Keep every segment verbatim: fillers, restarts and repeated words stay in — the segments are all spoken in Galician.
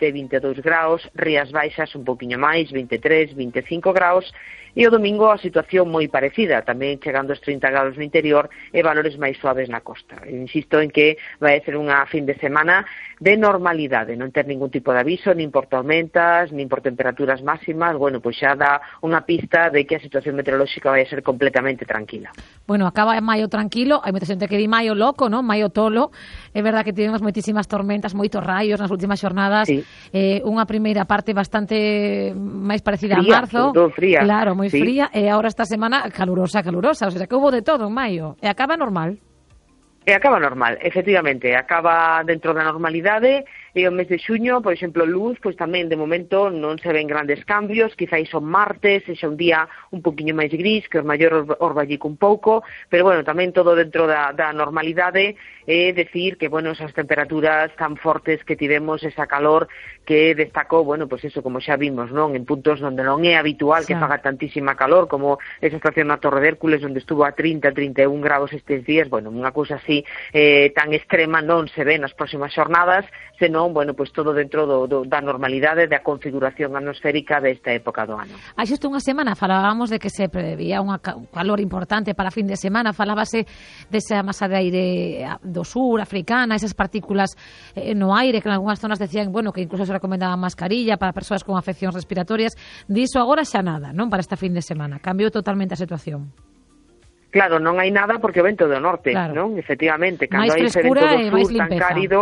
vinte, vinte e dous graus, Rías Baixas un poquinho máis, vinte e tres, vinte e cinco graus, e o domingo a situación moi parecida, tamén chegando aos trinta graus no interior e valores máis suaves na costa. Insisto en que vai ser unha fin de semana de normalidade, non ter ningún tipo de aviso, nin por tormentas, nin por temperaturas máximas. Bueno, pois xa dá unha pista de que a situación meteorolóxica vai ser completamente tranquila. Bueno, acaba maio tranquilo, hai moita xente que di maio loco, non? Maio tolo. É verdad que tivemos moitísimas tormentas, moitos raios nas últimas xornadas, sí. eh, unha primeira parte bastante máis parecida fría, a marzo. fría. Claro, moi sí. fría, e agora esta semana calurosa, calurosa, o sea que hubo de todo en maio, e acaba normal. E acaba normal, efectivamente, acaba dentro da normalidade, e o mes de xuño, por exemplo, luz, pois tamén de momento non se ven grandes cambios, quizáis son martes, sexa un día un poquinho máis gris, que os maior orballico un pouco, pero bueno, tamén todo dentro da, da normalidade, é decir que, bueno, esas temperaturas tan fortes que tivemos, esa calor que destacou, bueno, pois eso, como xa vimos, non, en puntos onde non é habitual que sí. faga tantísima calor, como esa estación na Torre de Hércules, onde estuvo a trinta, trinta e un graus estes días, bueno, unha cousa así eh, tan extrema non se ve nas próximas xornadas, senón, bueno, pois todo dentro do, do, da normalidade, da configuración atmosférica desta época do ano. Hai xusto unha semana falábamos de que se prevía unha ca- un calor importante para a fin de semana, falábase desa masa de aire do sur, africana, esas partículas eh, no aire, que en algunhas zonas decían, bueno, que incluso se recomendaba mascarilla para persoas con afeccións respiratorias. Diso agora xa nada, non, para esta fin de semana. Cambiou totalmente a situación. Claro, non hai nada porque o vento do norte, claro. non? Efectivamente, cando máis hai ese vento frescura do e máis sur tan limpeza. cálido,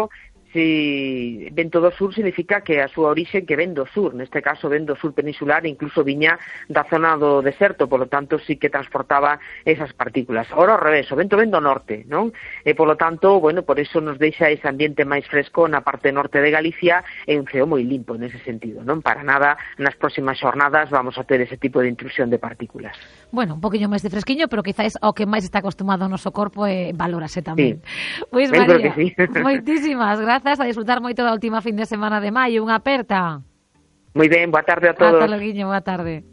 si vento do sur significa que a súa orixe que ven do sur, neste caso ven do sur peninsular, incluso viña da zona do deserto, polo tanto sí que transportaba esas partículas. Ora ao revés, o vento ven do norte, non? E polo tanto, bueno, por eso nos deixa ese ambiente máis fresco na parte norte de Galicia e un ceo moi limpo nese sentido, non? Para nada, nas próximas xornadas vamos a ter ese tipo de intrusión de partículas. Bueno, un poquinho máis de fresquiño, pero quizás o que máis está acostumado o noso corpo e valórase tamén. Sí. Pois, Ben, María, sí. moitísimas grazas, a disfrutar moito da última fin de semana de maio. Unha aperta. Moi ben, boa tarde a todos. Ata loguiño, boa tarde.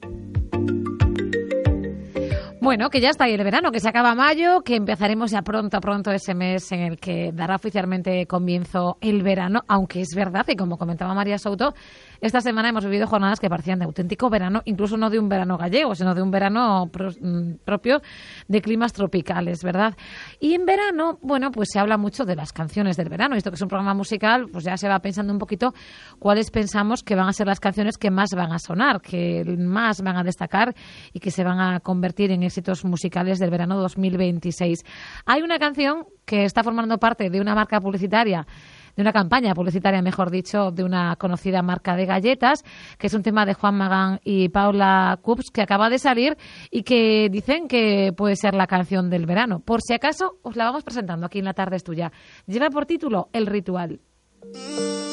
Bueno, que ya está ahí el verano, que se acaba mayo, que empezaremos ya pronto, pronto ese mes en el que dará oficialmente comienzo el verano, aunque es verdad, y como comentaba María Souto, esta semana hemos vivido jornadas que parecían de auténtico verano, incluso no de un verano gallego, sino de un verano pro, propio de climas tropicales, ¿verdad? Y en verano, bueno, pues se habla mucho de las canciones del verano, y esto que es un programa musical, pues ya se va pensando un poquito cuáles pensamos que van a ser las canciones que más van a sonar, que más van a destacar y que se van a convertir en éxitos musicales del verano dos mil veintiséis. Hay una canción que está formando parte de una marca publicitaria, de una campaña publicitaria, mejor dicho, de una conocida marca de galletas, que es un tema de Juan Magán y Paula Cups, que acaba de salir y que dicen que puede ser la canción del verano. Por si acaso, os la vamos presentando aquí en La Tarde es Tuya. Lleva por título El Ritual.